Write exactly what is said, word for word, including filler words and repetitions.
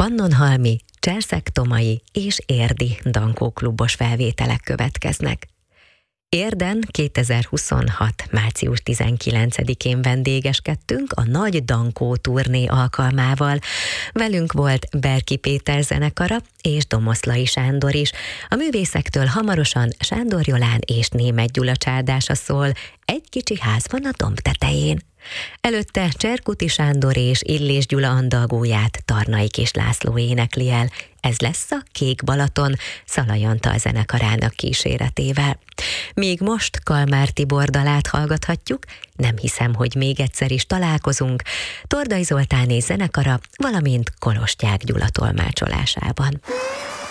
pannonhalmi, cserszegtomai és érdi dankóklubos felvételek következnek. Érden kétezer-huszonhat. március tizenkilencedikén vendégeskedtünk a Nagy Dankó turné alkalmával. Velünk volt Berki Péter zenekara és Domoszlai Sándor is. A művészektől hamarosan Sándor Jolán és Németh Gyula csádása szól, Egy kicsi ház van a domb tetején. Előtte Cserkuti Sándor és Illés Gyula andalgóját Tarnai Kis László énekli el. Ez lesz a Kék Balaton Szalai Antal zenekarának kíséretével. Míg most Kalmár Tibor dalát hallgathatjuk, Nem hiszem, hogy még egyszer is találkozunk, Tordai Zoltán és zenekara, valamint Kolostyák Gyula tolmácsolásában.